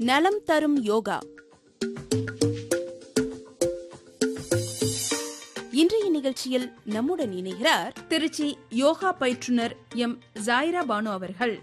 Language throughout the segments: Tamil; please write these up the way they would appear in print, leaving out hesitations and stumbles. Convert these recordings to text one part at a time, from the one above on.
நலம் தரும் யோகா. இன்றைய நிகழ்ச்சியில் நம்முடன் இணைகிறார் திருச்சி யோகா பயிற்றுனர் எம் ஜாயிரா பானு அவர்கள்.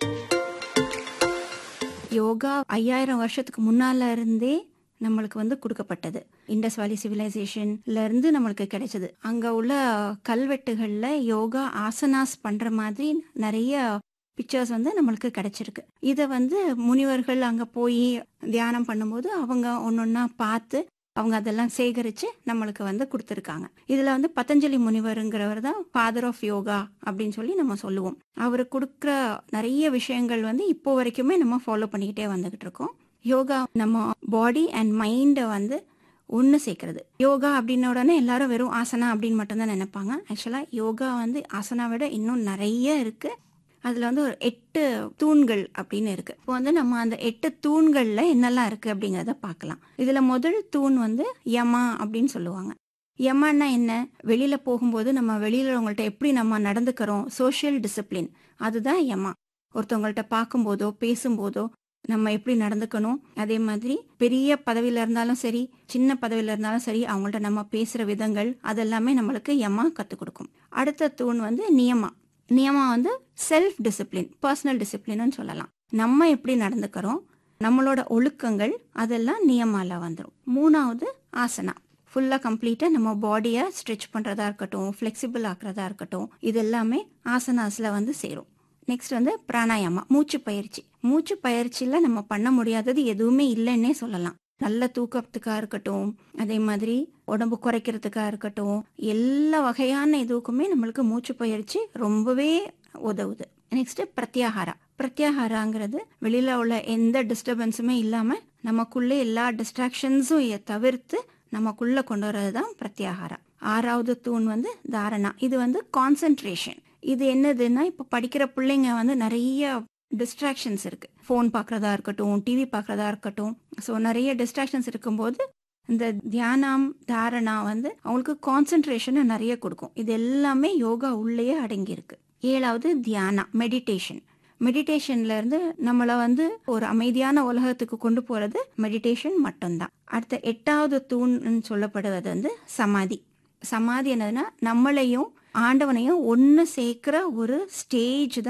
யோகா 5000 வருஷத்துக்கு முன்னால இருந்தே நம்மளுக்கு கொடுக்கப்பட்டது. இண்டஸ் வேலி சிவிலைசேஷன்ல இருந்து நம்மளுக்கு கிடைச்சது. அங்க உள்ள கல்வெட்டுகள்ல யோகா ஆசனாஸ் பண்ற மாதிரி நிறைய பிக்சர்ஸ் நம்மளுக்கு கிடைச்சிருக்கு. இத முனிவர்கள் அங்க போய் தியானம் பண்ணும்போது அவங்க ஒன்னொன்னா பார்த்து அவங்க அதெல்லாம் சேகரிச்சு நம்மளுக்கு கொடுத்துருக்காங்க. இதுல பதஞ்சலி முனிவருங்கிறவர் தான் ஃபாதர் ஆஃப் யோகா அப்படின்னு சொல்லி நம்ம சொல்லுவோம். அவரு கொடுக்குற நிறைய விஷயங்கள் இப்போ வரைக்குமே நம்ம ஃபாலோ பண்ணிக்கிட்டே வந்துகிட்டு இருக்கோம். யோகா நம்ம பாடி அண்ட் மைண்டை ஒன்று சேர்க்கறது. யோகா அப்படின்ன உடனே எல்லாரும் வெறும் ஆசனா அப்படின்னு மட்டும்தான் நினைப்பாங்க. ஆக்சுவலா யோகா ஆசனா விட இன்னும் நிறைய இருக்கு. அதுல ஒரு 8 தூண்கள் அப்படின்னு இருக்கு. இப்போ நம்ம அந்த 8 தூண்கள்ல என்னெல்லாம் இருக்கு அப்படிங்கறத பார்க்கலாம். இதுல முதல் தூண் யமா அப்படின்னு சொல்லுவாங்க. யமான்னா என்ன? வெளியில போகும்போது நம்ம வெளியில உங்கள்ட்ட எப்படி நம்ம நடந்துக்கிறோம், சோஷியல் டிசிப்ளின், அதுதான் யமா. ஒருத்தவங்கள்ட்ட பார்க்கும்போதோ பேசும்போதோ நம்ம எப்படி நடந்துக்கணும், அதே மாதிரி பெரிய பதவியில இருந்தாலும் சரி சின்ன பதவியில இருந்தாலும் சரி அவங்கள்ட்ட நம்ம பேசுற விதங்கள் அதெல்லாமே நம்மளுக்கு யமா கத்துக் கொடுக்கும். அடுத்த தூண் நியமா. நியமா செல்ஃப் டிசிப்ளின், பர்சனல் டிசிப்ளின்னு சொல்லலாம். நம்ம எப்படி நடந்துக்கிறோம், நம்மளோட ஒழுக்கங்கள் அதெல்லாம் நியமால வந்துடும். மூணாவது ஆசனா. ஃபுல்லா கம்ப்ளீட்டா நம்ம பாடியை ஸ்ட்ரெச் பண்றதா இருக்கட்டும், ஃபிளெக்சிபிள் ஆக்குறதா இருக்கட்டும், இது எல்லாமே ஆசனாஸ்ல சேரும். நெக்ஸ்ட் பிராணாயாமா, மூச்சு பயிற்சி. மூச்சு பயிற்சியில நம்ம பண்ண முடியாதது எதுவுமே இல்லைன்னே சொல்லலாம். நல்ல தூக்கத்துக்கா இருக்கட்டும், அதே மாதிரி உடம்பு குறைக்கிறதுக்கா இருக்கட்டும், எல்லா வகையான இதுக்குமே நம்மளுக்கு மூச்சு பயிற்சி ரொம்பவே உதவுது. நெக்ஸ்ட் பிரத்யாகாரா. பிரத்யாகாராங்கிறது வெளியில உள்ள எந்த டிஸ்டர்பன்ஸுமே இல்லாம நமக்குள்ள எல்லா டிஸ்ட்ராக்ஷன்ஸும் தவிர்த்து நமக்குள்ள கொண்டு வரதுதான் பிரத்யாகாரா. ஆறாவது தூண் தாரணா. இது கான்சென்ட்ரேஷன். இது என்னதுன்னா, இப்ப படிக்கிற பிள்ளைங்க நிறைய டிஸ்ட்ராக்ஷன்ஸ் இருக்கு. போன் பாக்குறதா இருக்கட்டும், டிவி பாக்குறதா இருக்கட்டும். ஸோ நிறைய டிஸ்ட்ராக்ஷன்ஸ் இருக்கும்போது இந்த தியானம் தாரணா அவங்களுக்கு கான்சென்ட்ரேஷனை நிறைய கொடுக்கும். இது எல்லாமே யோகா உள்ளேயே அடங்கி இருக்கு. ஏழாவது தியானா, மெடிடேஷன். மெடிடேஷன்ல இருந்து நம்மள ஒரு அமைதியான உலகத்துக்கு கொண்டு போறது மெடிடேஷன் மட்டும்தான். அடுத்த 8வது தூண் சொல்லப்படுவது சமாதி. சமாதி என்னதுன்னா, நம்மளையும் ஆண்டவனையும் ஒன்னு சேர்க்கிற ஒரு ஸ்டேஜ் தான்